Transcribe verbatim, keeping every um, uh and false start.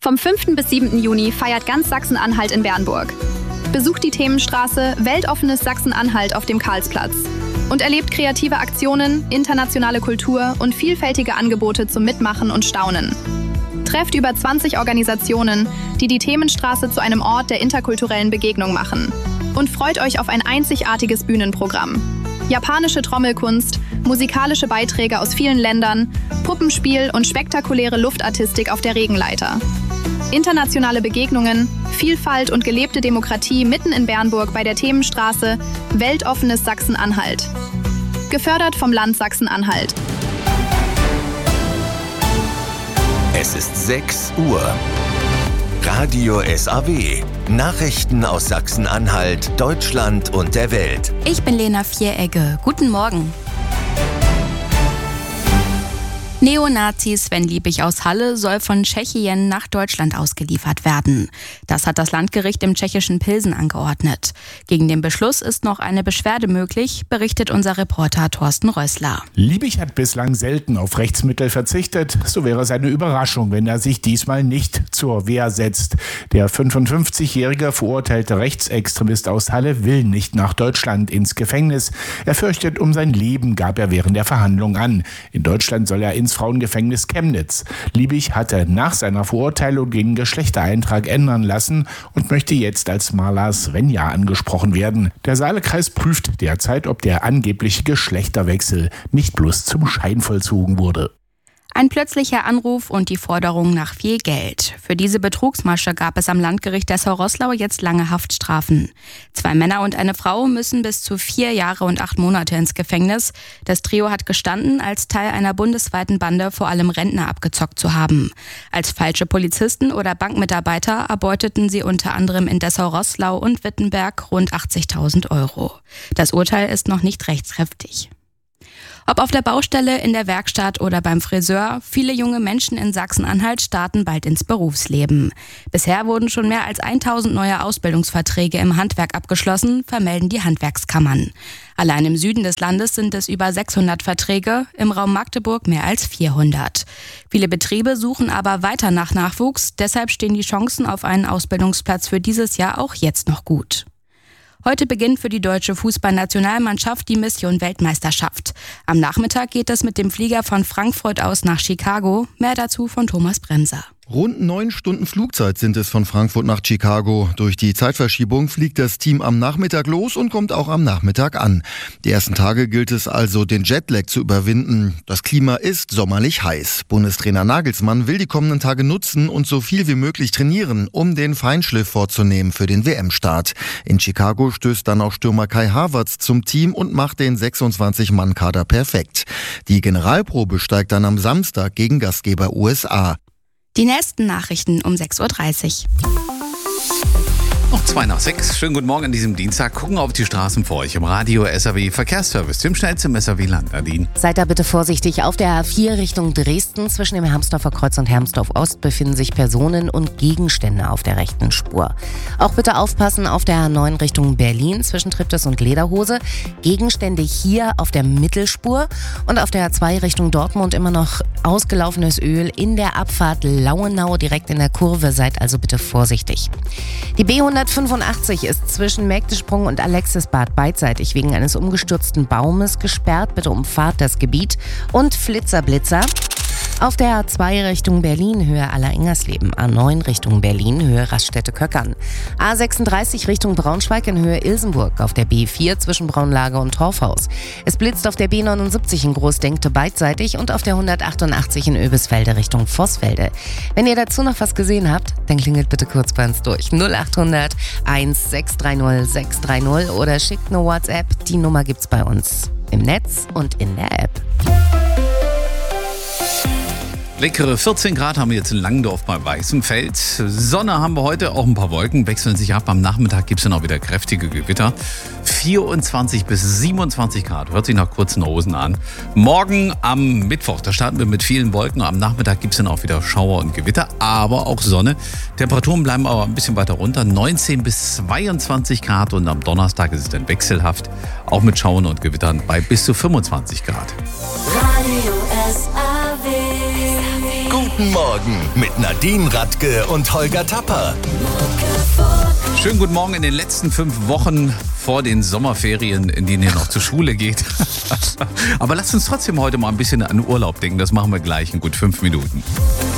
Vom fünften bis siebten Juni feiert ganz Sachsen-Anhalt in Bernburg. Besucht die Themenstraße Weltoffenes Sachsen-Anhalt auf dem Karlsplatz und erlebt kreative Aktionen, internationale Kultur und vielfältige Angebote zum Mitmachen und Staunen. Trefft über zwanzig Organisationen, die die Themenstraße zu einem Ort der interkulturellen Begegnung machen. Und freut euch auf ein einzigartiges Bühnenprogramm. Japanische Trommelkunst, musikalische Beiträge aus vielen Ländern, Puppenspiel und spektakuläre Luftartistik auf der Regenleiter. Internationale Begegnungen, Vielfalt und gelebte Demokratie mitten in Bernburg bei der Themenstraße Weltoffenes Sachsen-Anhalt. Gefördert vom Land Sachsen-Anhalt. Es ist sechs Uhr. Radio S A W. Nachrichten aus Sachsen-Anhalt, Deutschland und der Welt. Ich bin Lena Vieregge. Guten Morgen. Neonazi Sven Liebig aus Halle soll von Tschechien nach Deutschland ausgeliefert werden. Das hat das Landgericht im tschechischen Pilsen angeordnet. Gegen den Beschluss ist noch eine Beschwerde möglich, berichtet unser Reporter Thorsten Rössler. Liebig hat bislang selten auf Rechtsmittel verzichtet. So wäre es eine Überraschung, wenn er sich diesmal nicht zur Wehr setzt. Der fünfundfünfzigjährige verurteilte Rechtsextremist aus Halle will nicht nach Deutschland ins Gefängnis. Er fürchtet um sein Leben, gab er während der Verhandlung an. In Deutschland soll er ins Frauengefängnis Chemnitz. Liebig hatte nach seiner Verurteilung den Geschlechtereintrag ändern lassen und möchte jetzt als Maler Svenja angesprochen werden. Der Saalekreis prüft derzeit, ob der angebliche Geschlechterwechsel nicht bloß zum Schein vollzogen wurde. Ein plötzlicher Anruf und die Forderung nach viel Geld. Für diese Betrugsmasche gab es am Landgericht Dessau-Roßlau jetzt lange Haftstrafen. Zwei Männer und eine Frau müssen bis zu vier Jahre und acht Monate ins Gefängnis. Das Trio hat gestanden, als Teil einer bundesweiten Bande vor allem Rentner abgezockt zu haben. Als falsche Polizisten oder Bankmitarbeiter erbeuteten sie unter anderem in Dessau-Roßlau und Wittenberg rund achtzigtausend Euro. Das Urteil ist noch nicht rechtskräftig. Ob auf der Baustelle, in der Werkstatt oder beim Friseur, viele junge Menschen in Sachsen-Anhalt starten bald ins Berufsleben. Bisher wurden schon mehr als tausend neue Ausbildungsverträge im Handwerk abgeschlossen, vermelden die Handwerkskammern. Allein im Süden des Landes sind es über sechshundert Verträge, im Raum Magdeburg mehr als vierhundert. Viele Betriebe suchen aber weiter nach Nachwuchs, deshalb stehen die Chancen auf einen Ausbildungsplatz für dieses Jahr auch jetzt noch gut. Heute beginnt für die deutsche Fußballnationalmannschaft die Mission Weltmeisterschaft. Am Nachmittag geht es mit dem Flieger von Frankfurt aus nach Chicago. Mehr dazu von Thomas Bremser. Rund neun Stunden Flugzeit sind es von Frankfurt nach Chicago. Durch die Zeitverschiebung fliegt das Team am Nachmittag los und kommt auch am Nachmittag an. Die ersten Tage gilt es also, den Jetlag zu überwinden. Das Klima ist sommerlich heiß. Bundestrainer Nagelsmann will die kommenden Tage nutzen und so viel wie möglich trainieren, um den Feinschliff vorzunehmen für den W M-Start. In Chicago stößt dann auch Stürmer Kai Havertz zum Team und macht den sechsundzwanzig-Mann-Kader perfekt. Die Generalprobe steigt dann am Samstag gegen Gastgeber U S A. Die nächsten Nachrichten um sechs Uhr dreißig. Noch zwei nach sechs. Schönen guten Morgen an diesem Dienstag. Gucken auf die Straßen vor euch im Radio S A W Verkehrsservice. Tim Schnell zum S A W-Land. Nadine. Seid da bitte vorsichtig. Auf der A vier Richtung Dresden zwischen dem Hermsdorfer Kreuz und Hermsdorf Ost befinden sich Personen und Gegenstände auf der rechten Spur. Auch bitte aufpassen auf der A neun Richtung Berlin zwischen Triptis und Lederhose. Gegenstände hier auf der Mittelspur und auf der A zwei Richtung Dortmund immer noch ausgelaufenes Öl in der Abfahrt Lauenau direkt in der Kurve. Seid also bitte vorsichtig. Die B hundertfünfundachtzig ist zwischen Mägdesprung und Alexisbad beidseitig wegen eines umgestürzten Baumes gesperrt. Bitte umfahrt das Gebiet. Und Flitzer Blitzer. Auf der A zwei Richtung Berlin, Höhe Aller-Ingersleben. A neun Richtung Berlin, Höhe Raststätte-Köckern. A sechsunddreißig Richtung Braunschweig in Höhe Ilsenburg. Auf der B vier zwischen Braunlage und Torfhaus. Es blitzt auf der B neunundsiebzig in Großdenkte beidseitig und auf der hundertachtundachtzig in Öbisfelde Richtung Vossfelde. Wenn ihr dazu noch was gesehen habt, dann klingelt bitte kurz bei uns durch. null achthundert sechshundertsechzig sechshundertdreißig oder schickt eine WhatsApp. Die Nummer gibt's bei uns im Netz und in der App. Leckere vierzehn Grad haben wir jetzt in Langendorf bei Weißenfeld. Sonne haben wir heute, auch ein paar Wolken wechseln sich ab. Am Nachmittag gibt es dann auch wieder kräftige Gewitter. vierundzwanzig bis siebenundzwanzig Grad, hört sich nach kurzen Hosen an. Morgen am Mittwoch, da starten wir mit vielen Wolken. Am Nachmittag gibt es dann auch wieder Schauer und Gewitter, aber auch Sonne. Temperaturen bleiben aber ein bisschen weiter runter, neunzehn bis zweiundzwanzig Grad. Und am Donnerstag ist es dann wechselhaft, auch mit Schauern und Gewittern bei bis zu fünfundzwanzig Grad. Radio S A W. Guten Morgen mit Nadine Radke und Holger Tapper. Schönen guten Morgen in den letzten fünf Wochen vor den Sommerferien, in denen ihr noch zur Schule geht. Aber lasst uns trotzdem heute mal ein bisschen an Urlaub denken. Das machen wir gleich in gut fünf Minuten.